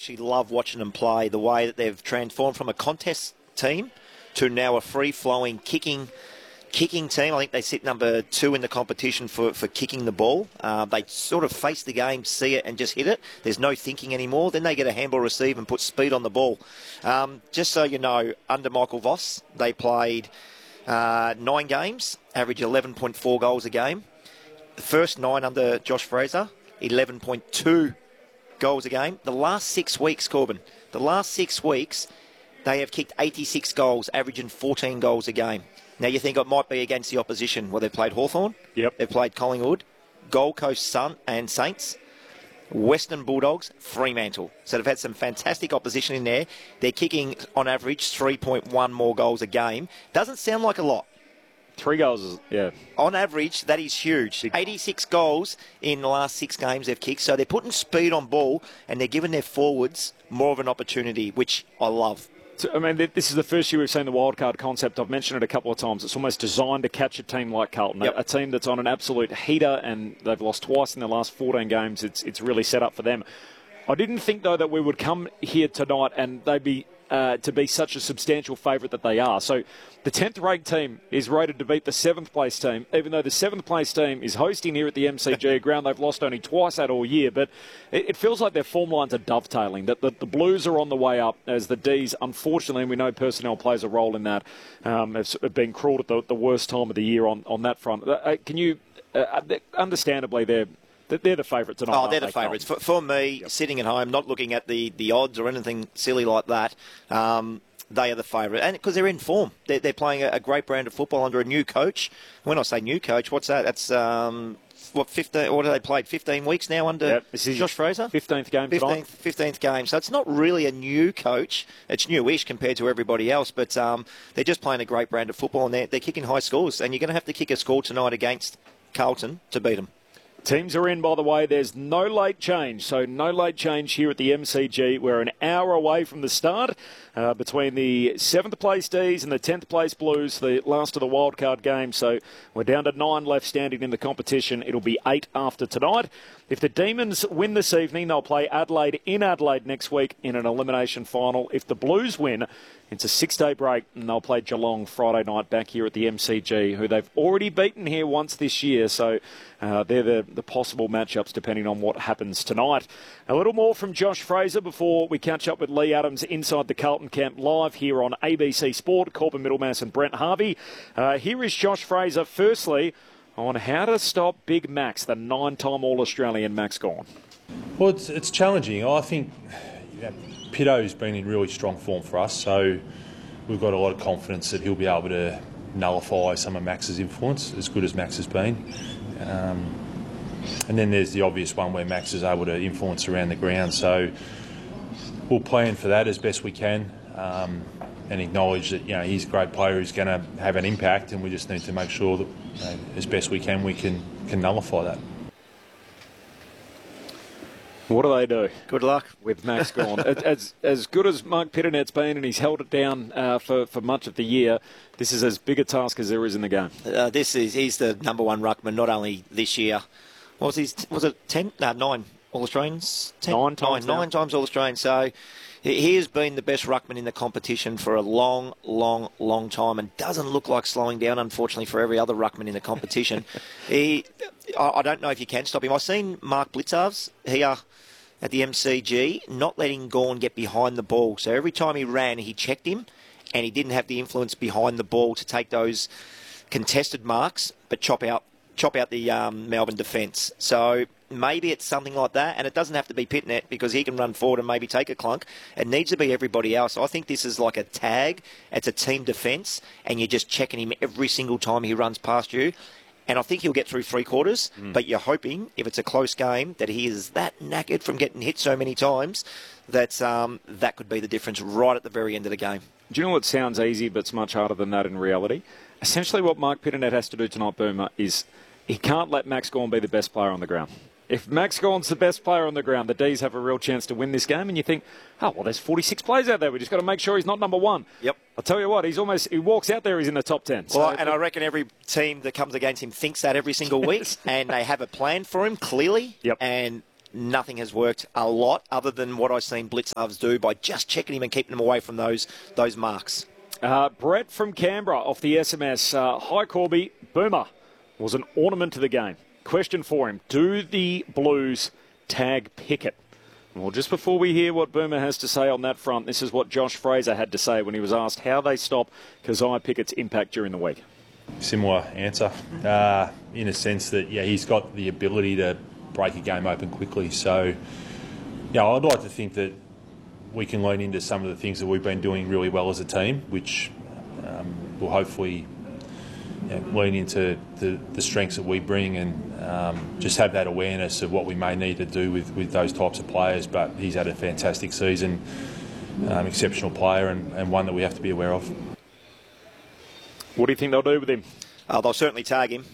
actually love watching them play, the way that they've transformed from a contest team to now a free-flowing kicking team. I think they sit number 2 in the competition for kicking the ball. They sort of face the game, see it, and just hit it. There's no thinking anymore. Then they get a handball receive and put speed on the ball. Just so you know, under Michael Voss, they played 9 games, average 11.4 goals a game. The first 9 under Josh Fraser, 11.2 goals a game. The last 6 weeks, Corbin, they have kicked 86 goals, averaging 14 goals a game. Now, you think it might be against the opposition. Well, they've played Hawthorn. Yep. They've played Collingwood, Gold Coast Sun and Saints, Western Bulldogs, Fremantle. So they've had some fantastic opposition in there. They're kicking, on average, 3.1 more goals a game. Doesn't sound like a lot. 3 goals, yeah. On average, that is huge. 86 goals in the last 6 games they've kicked. So they're putting speed on ball and they're giving their forwards more of an opportunity, which I love. So, I mean, this is the first year we've seen the wildcard concept. I've mentioned it a couple of times. It's almost designed to catch a team like Carlton, a team that's on an absolute heater, and they've lost twice in the last 14 games. It's really set up for them. I didn't think, though, that we would come here tonight and they'd be to be such a substantial favourite that they are. So the 10th ranked team is rated to beat the 7th place team, even though the 7th place team is hosting here at the MCG, a ground they've lost only twice at all year. But it feels like their form lines are dovetailing, that the Blues are on the way up as the Ds, unfortunately, and we know personnel plays a role in that, have been cruel at the worst time of the year on that front. Can you, understandably, they're the favourites tonight. Oh, they're the favourites. For me, sitting at home, not looking at the odds or anything silly like that, they are the favourite. And because they're in form. They're playing a great brand of football under a new coach. When I say new coach, what's that? That's, 15, what have they played? 15 weeks now under Josh Fraser? 15th game tonight. 15th game. So it's not really a new coach. It's newish compared to everybody else. But they're just playing a great brand of football, and they're kicking high scores. And you're going to have to kick a score tonight against Carlton to beat them. Teams are in, by the way. There's no late change. So no late change here at the MCG. We're an hour away from the start between the 7th place Ds and the 10th place Blues, the last of the wildcard game. So we're down to 9 left standing in the competition. It'll be 8 after tonight. If the Demons win this evening, they'll play Adelaide in Adelaide next week in an elimination final. If the Blues win, it's a 6-day break, and they'll play Geelong Friday night back here at the MCG, who they've already beaten here once this year. So they're the possible matchups depending on what happens tonight. A little more from Josh Fraser before we catch up with Lee Adams inside the Carlton camp live here on ABC Sport. Corbin Middlemass and Brent Harvey. Here is Josh Fraser, firstly, on how to stop Big Max, the 9-time All-Australian Max Gawn. Well, it's challenging. I think Pitto's been in really strong form for us, so we've got a lot of confidence that he'll be able to nullify some of Max's influence, as good as Max has been. And then there's the obvious one where Max is able to influence around the ground, so we'll plan for that as best we can. And acknowledge that he's a great player who's going to have an impact, and we just need to make sure that as best we can nullify that. What do they do? Good luck with Max Gawn. As good as Mark Pitternet's been, and he's held it down for much of the year, this is as big a task as there is in the game. He's the number 1 ruckman, not only this year. Was it 10? No, 9 All-Australians? 9 times. 9 times All-Australian. So he has been the best ruckman in the competition for a long, long, long time, and doesn't look like slowing down, unfortunately, for every other ruckman in the competition. I don't know if you can stop him. I've seen Mark Blitzarves here at the MCG not letting Gawn get behind the ball. So every time he ran, he checked him, and he didn't have the influence behind the ball to take those contested marks, but chop out the Melbourne defence. So maybe it's something like that, and it doesn't have to be Pittonet because he can run forward and maybe take a clunk. It needs to be everybody else. I think this is like a tag. It's a team defence, and you're just checking him every single time he runs past you. And I think he'll get through 3/4, but you're hoping, if it's a close game, that he is that knackered from getting hit so many times that that could be the difference right at the very end of the game. Do you know what sounds easy, but it's much harder than that in reality? Essentially what Mark Pittonet has to do tonight, Boomer, is he can't let Max Gawn be the best player on the ground. If Max Gawn's the best player on the ground, the Ds have a real chance to win this game, and you think, oh, well, there's 46 players out there. We just got to make sure he's not number 1. Yep. I'll tell you what, he walks out there, he's in the top 10. Well, and I reckon every team that comes against him thinks that every single week, and they have a plan for him, clearly. Yep. And nothing has worked a lot other than what I've seen blitz halves do by just checking him and keeping him away from those marks. Brett from Canberra off the SMS. Hi, Corby. Boomer was an ornament to the game. Question for him. Do the Blues tag Pickett? Well, just before we hear what Boomer has to say on that front, this is what Josh Fraser had to say when he was asked how they stop Keziah Pickett's impact during the week. Similar answer, in a sense that, he's got the ability to break a game open quickly. So, I'd like to think that we can lean into some of the things that we've been doing really well as a team, which will hopefully lean into the strengths that we bring and just have that awareness of what we may need to do with those types of players. But he's had a fantastic season, exceptional player, and one that we have to be aware of. What do you think they'll do with him? They'll certainly tag him.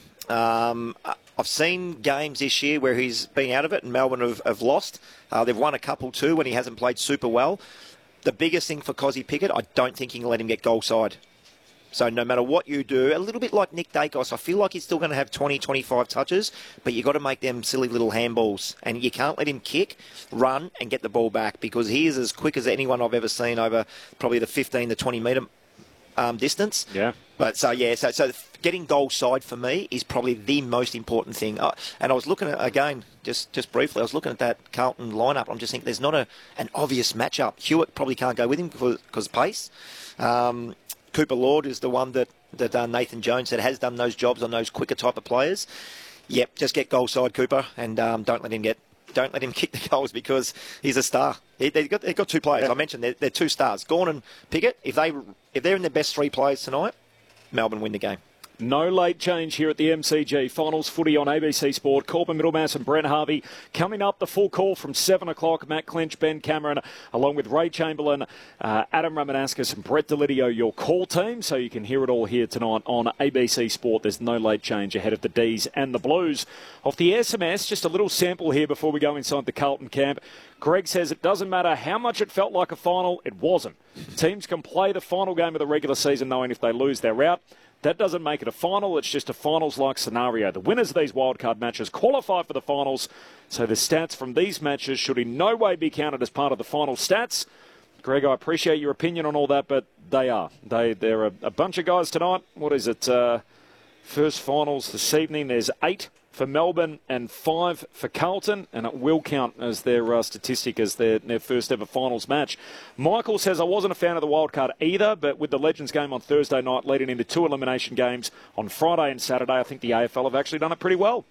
I've seen games this year where he's been out of it and Melbourne have lost. They've won a couple too when he hasn't played super well. The biggest thing for Kozzy Pickett, I don't think you can let him get goal side. So no matter what you do, a little bit like Nick Dacos, I feel like he's still going to have 20, 25 touches, but you've got to make them silly little handballs. And you can't let him kick, run, and get the ball back because he is as quick as anyone I've ever seen over probably the 15 to 20 metre distance. Yeah. But so getting goal side for me is probably the most important thing. And I was looking at, again, just briefly, I was looking at that Carlton lineup. I'm just thinking there's not an obvious matchup. Hewitt probably can't go with him because pace. Cooper Lord is the one that Nathan Jones said has done those jobs on those quicker type of players. Yep, just get goal side Cooper and don't let him kick the goals because he's a star. They've got two players. I mentioned they're two stars. Gawn and Pickett. If they're in their best three players tonight, Melbourne win the game. No late change here at the MCG. Finals footy on ABC Sport. Corbin Middlemass and Brent Harvey. Coming up, the full call from 7 o'clock. Matt Clinch, Ben Cameron, along with Ray Chamberlain, Adam Ramanauskas and Brett Delidio, your call team. So you can hear it all here tonight on ABC Sport. There's no late change ahead of the D's and the Blues. Off the SMS, just a little sample here before we go inside the Carlton camp. Greg says it doesn't matter how much it felt like a final, it wasn't. Teams can play the final game of the regular season knowing if they lose, they're out. That doesn't make it a final. It's just a finals-like scenario. The winners of these wildcard matches qualify for the finals, so the stats from these matches should in no way be counted as part of the final stats. Greg, I appreciate your opinion on all that, but they are. They're a bunch of guys tonight. What is it? First finals this evening. There's 8 for Melbourne and 5 for Carlton, and it will count as their statistic as their first ever finals match. Michael says, I wasn't a fan of the wildcard either, but with the Legends game on Thursday night leading into 2 elimination games on Friday and Saturday, I think the AFL have actually done it pretty well.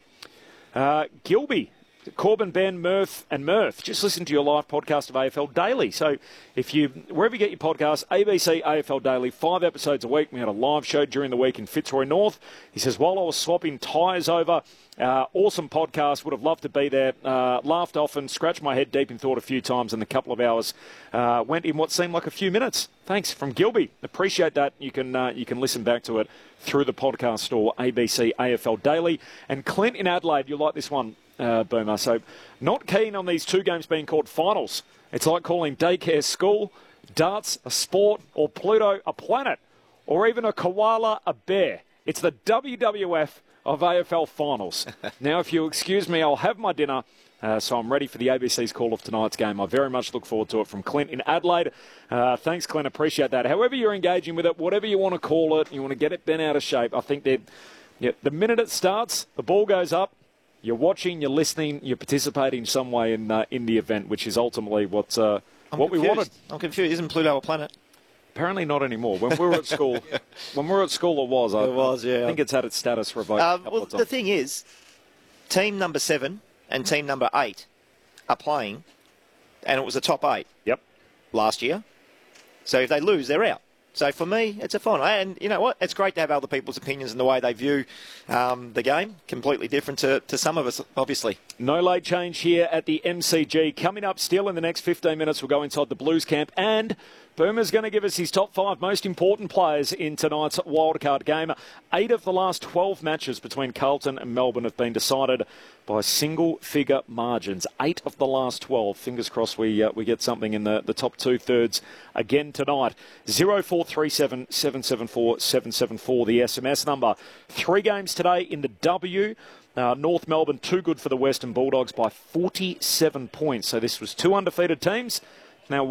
Gilby, Corbin, Ben, Murph and Murph, just listen to your live podcast of AFL Daily. So wherever you get your podcasts, ABC AFL Daily, 5 episodes a week. We had a live show during the week in Fitzroy North. He says, while I was swapping tyres over, awesome podcast, would have loved to be there. Laughed often, scratched my head deep in thought a few times, and a couple of hours went in what seemed like a few minutes. Thanks from Gilby. Appreciate that. You can listen back to it through the podcast store, ABC AFL Daily. And Clint in Adelaide, you'll like this one, Boomer. So, not keen on these 2 games being called finals. It's like calling daycare school, darts a sport, or Pluto a planet, or even a koala a bear. It's the WWF of AFL finals. Now, if you excuse me, I'll have my dinner, so I'm ready for the ABC's call of tonight's game. I very much look forward to it. From Clint in Adelaide. Thanks, Clint. Appreciate that. However you're engaging with it, whatever you want to call it, you want to get it bent out of shape, I think that the minute it starts, the ball goes up, you're watching, you're listening, you're participating in some way in the event, which is ultimately what we wanted. I'm confused. Isn't Pluto a planet? Apparently not anymore. When we were at school, it was. It was, yeah. I think it's had its status revoked a couple of times. The thing is, team number 7 and team number 8 are playing, and it was the top 8 last year. So if they lose, they're out. So for me, it's a final. And you know what? It's great to have other people's opinions and the way they view the game. Completely different to some of us, obviously. No late change here at the MCG. Coming up still in the next 15 minutes, we'll go inside the Blues camp. And Boomer's going to give us his top 5 most important players in tonight's wildcard game. 8 of the last 12 matches between Carlton and Melbourne have been decided by single-figure margins. 8 of the last 12. Fingers crossed we get something in the top 2/3 again tonight. 0437 774 774, the SMS number. 3 games today in the W. North Melbourne too good for the Western Bulldogs by 47 points. So this was two undefeated teams